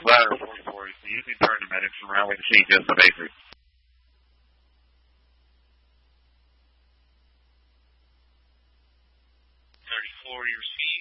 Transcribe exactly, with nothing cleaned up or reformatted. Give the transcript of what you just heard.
Ladder forty-four, using paramedics from runway to Chief, just the basic. thirty-four, you receive